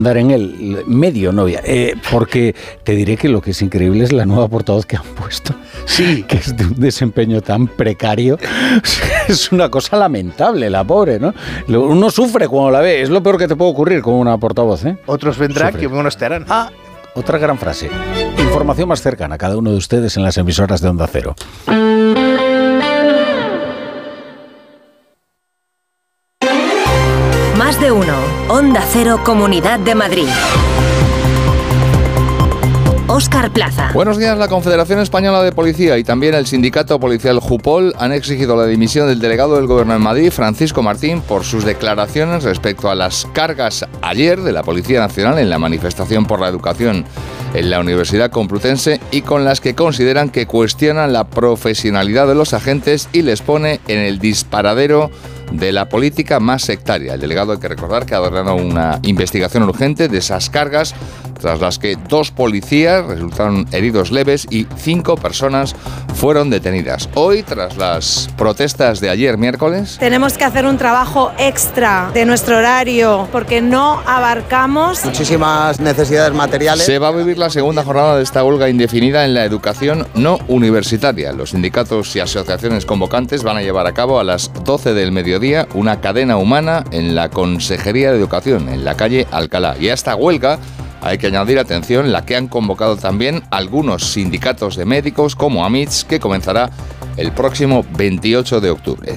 andar en el medio novia, porque te diré que lo que es increíble es la nueva portavoz que han puesto, sí, que es de un desempeño tan precario, es una cosa lamentable, la pobre, ¿no? Uno sufre cuando la ve, es lo peor que te puede ocurrir con una portavoz, ¿eh? Otros vendrán que unos te harán. Otra gran frase. Información más cercana a cada uno de ustedes en las emisoras de Onda Cero. Más de uno. Onda Cero, Comunidad de Madrid. Óscar Plaza. Buenos días. La Confederación Española de Policía y también el sindicato policial Jupol han exigido la dimisión del delegado del Gobierno en Madrid, Francisco Martín, por sus declaraciones respecto a las cargas ayer de la Policía Nacional en la manifestación por la educación en la Universidad Complutense y con las que consideran que cuestionan la profesionalidad de los agentes y les pone en el disparadero de la política más sectaria. El delegado, hay que recordar, que ha ordenado una investigación urgente de esas cargas, tras las que 2 policías resultaron heridos leves y 5 personas fueron detenidas. Hoy, tras las protestas de ayer miércoles, tenemos que hacer un trabajo extra de nuestro horario porque no abarcamos muchísimas necesidades materiales. Se va a vivir la segunda jornada de esta huelga indefinida en la educación no universitaria. Los sindicatos y asociaciones convocantes van a llevar a cabo a las 12 del mediodía una cadena humana en la Consejería de Educación, en la calle Alcalá. Y a esta huelga hay que añadir, atención, la que han convocado también algunos sindicatos de médicos como AMITS, que comenzará el próximo 28 de octubre.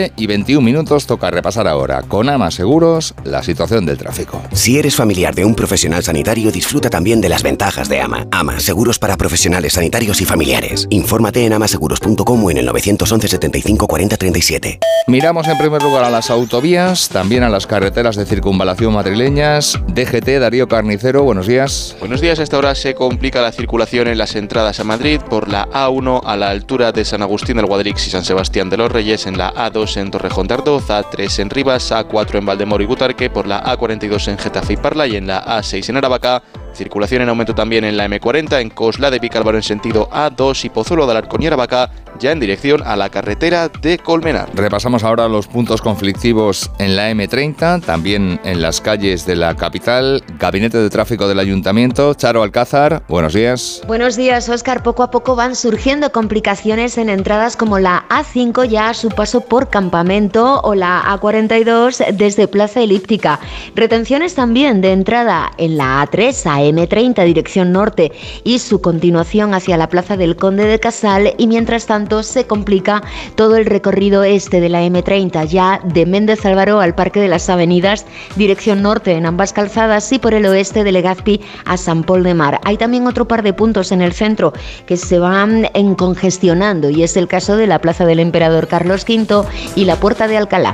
7:21 toca repasar ahora con AMA Seguros la situación del tráfico. Si eres familiar de un profesional sanitario, disfruta también de las ventajas de AMA. AMA, seguros para profesionales sanitarios y familiares. Infórmate en amaseguros.com o en el 911 75 40 37. Miramos en primer lugar a las autovías, también a las carreteras de circunvalación madrileñas. DGT, Darío Carnicero, buenos días. Buenos días. A esta hora se complica la circulación en las entradas a Madrid por la A1 a la altura de San Agustín del Guadalix y San Sebastián de los Reyes, en la A2 en Torrejón de Ardoz, A3 en Rivas, A4 en Valdemoro y Butarque, por la A42 en Getafe y Parla y en la A6 en Aravaca. Circulación en aumento también en la M40 en Cosla de Vicálvaro en sentido A2 y Pozuelo de Alarcón y Aravaca, ya en dirección a la carretera de Colmenar. Repasamos ahora los puntos conflictivos en la M30, también en las calles de la capital. Gabinete de Tráfico del Ayuntamiento, Charo Alcázar, buenos días. Buenos días, Óscar. Poco a poco van surgiendo complicaciones en entradas como la A5 ya a su paso por Campamento o la A42 desde Plaza Elíptica. Retenciones también de entrada en la A3 a M30 dirección norte y su continuación hacia la Plaza del Conde de Casal, y mientras tanto se complica todo el recorrido este de la M30 ya de Méndez Álvaro al Parque de las Avenidas dirección norte en ambas calzadas y por el oeste de Legazpi a San Pol de Mar. Hay también otro par de puntos en el centro que se van congestionando y es el caso de la Plaza del Emperador Carlos V y la Puerta de Alcalá.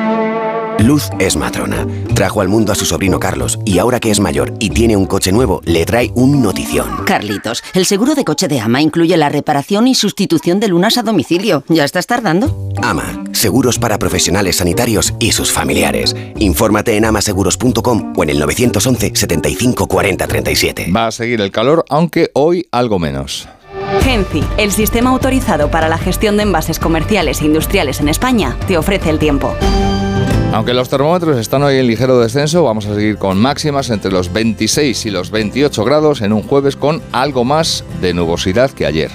Luz es matrona. Trajo al mundo a su sobrino Carlos y ahora que es mayor y tiene un coche nuevo, le trae un notición. Carlitos, el seguro de coche de AMA incluye la reparación y sustitución de lunas a domicilio. ¿Ya estás tardando? AMA, seguros para profesionales sanitarios y sus familiares. Infórmate en amaseguros.com o en el 911 75 40 37. Va a seguir el calor, aunque hoy algo menos. Genci, el sistema autorizado para la gestión de envases comerciales e industriales en España, te ofrece el tiempo. Aunque los termómetros están hoy en ligero descenso, vamos a seguir con máximas entre los 26 y los 28 grados en un jueves con algo más de nubosidad que ayer.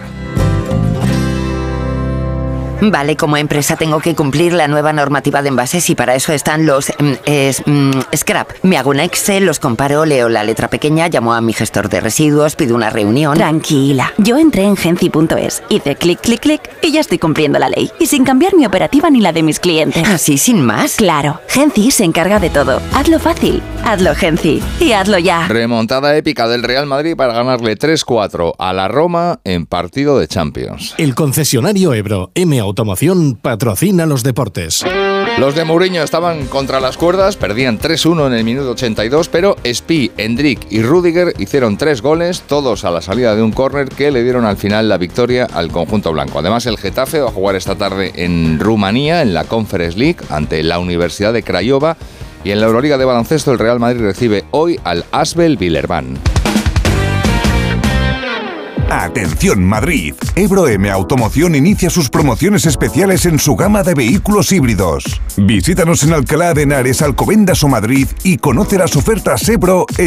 Vale, como empresa tengo que cumplir la nueva normativa de envases y para eso están los scrap. Me hago un Excel, los comparo, leo la letra pequeña, llamo a mi gestor de residuos, pido una reunión. Tranquila, yo entré en Genci.es, hice clic, clic, clic y ya estoy cumpliendo la ley. Y sin cambiar mi operativa ni la de mis clientes. ¿Así sin más? Claro, Genci se encarga de todo. Hazlo fácil, hazlo Genci y hazlo ya. Remontada épica del Real Madrid para ganarle 3-4 a la Roma en partido de Champions. El concesionario Ebro, M Automoción, patrocina los deportes. Los de Mourinho estaban contra las cuerdas, perdían 3-1 en el minuto 82, pero Spi, Endrick y Rüdiger hicieron 3 goles, todos a la salida de un córner que le dieron al final la victoria al conjunto blanco. Además, el Getafe va a jugar esta tarde en Rumanía, en la Conference League, ante la Universidad de Craiova, y en la Euroliga de baloncesto el Real Madrid recibe hoy al Asvel Villeurbanne. Atención Madrid, Ebro M Automoción inicia sus promociones especiales en su gama de vehículos híbridos. Visítanos en Alcalá de Henares, Alcobendas o Madrid y conoce las ofertas Ebro